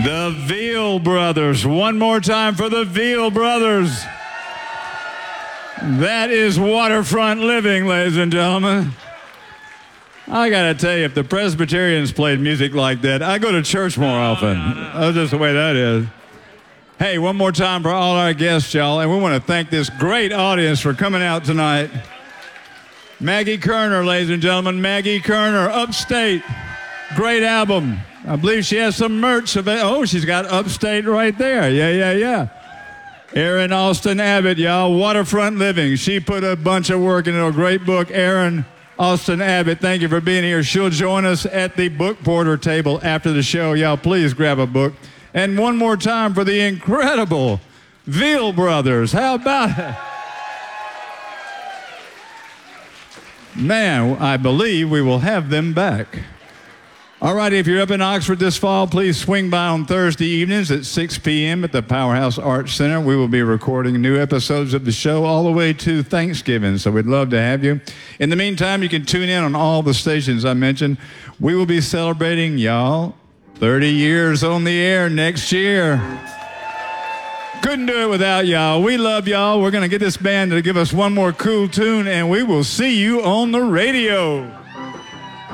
The Veal Brothers. One more time for the Veal Brothers. That is waterfront living, ladies and gentlemen. I gotta tell you, if the Presbyterians played music like that, I go to church more often. That's just the way that is. Hey, one more time for all our guests, y'all, and we want to thank this great audience for coming out tonight. Maggie Kerner, ladies and gentlemen, Maggie Kerner, Upstate. Great album. I believe she has some merch available. Oh, she's got Upstate right there. Yeah. Erin Austin Abbott, y'all, Waterfront Living. She put a bunch of work into a great book. Erin Austin Abbott, thank you for being here. She'll join us at the book porter table after the show. Y'all, please grab a book. And one more time for the incredible Veal Brothers. How about it? Man, I believe we will have them back. All right, if you're up in Oxford this fall, please swing by on Thursday evenings at 6 p.m. at the Powerhouse Arts Center. We will be recording new episodes of the show all the way to Thanksgiving, so we'd love to have you. In the meantime, you can tune in on all the stations I mentioned. We will be celebrating, y'all, 30 years on the air next year. Couldn't do it without y'all. We love y'all. We're going to get this band to give us one more cool tune, and we will see you on the radio.